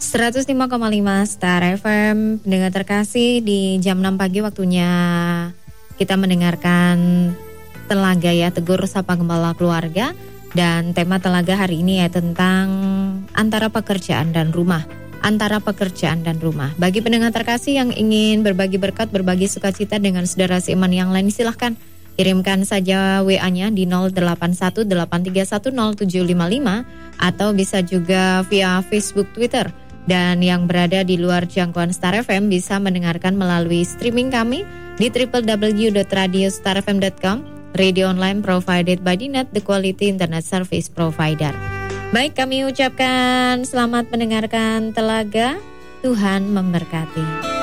105,5 Star FM. Pendengar terkasih, di jam 6 pagi waktunya kita mendengarkan Telaga ya, Tegur Sapa Gembala Keluarga. Dan tema Telaga hari ini ya tentang antara pekerjaan dan rumah. Antara pekerjaan dan rumah. Bagi pendengar terkasih yang ingin berbagi berkat, berbagi sukacita dengan saudara seiman yang lain, silahkan kirimkan saja WA-nya di 0818310755 atau bisa juga via Facebook, Twitter. Dan yang berada di luar jangkauan Star FM bisa mendengarkan melalui streaming kami di www.radiostarfm.com, radio online provided by Dinet, the quality internet service provider. Baik, kami ucapkan selamat mendengarkan Telaga. Tuhan memberkati.